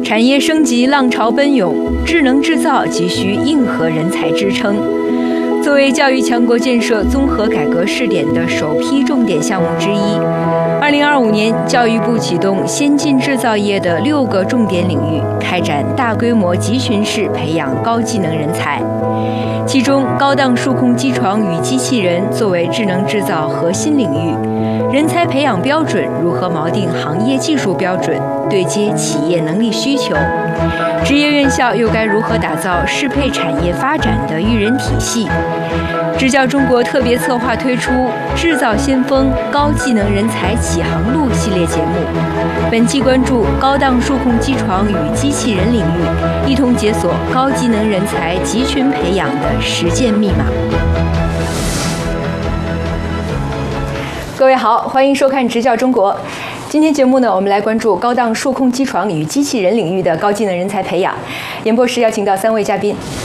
产业升级浪潮奔涌，智能制造急需硬核人才支撑。作为教育强国建设综合改革试点的首批重点项目之一，2025年教育部启动先进制造业的6个重点领域，开展大规模集群式培养高技能人才。其中，高档数控机床与机器人作为智能制造核心领域，人才培养标准如何锚定行业技术标准，对接企业能力需求？职业院校又该如何打造适配产业发展的育人体系？支教中国特别策划推出“制造先锋高技能人才启航路”系列节目，本期关注高档数控机床与机器人领域，一同解锁高技能人才集群培养的实践密码。各位好，欢迎收看《支教中国》。今天节目呢，我们来关注高档数控机床与机器人领域的高技能人才培养。演播室邀请到3位嘉宾。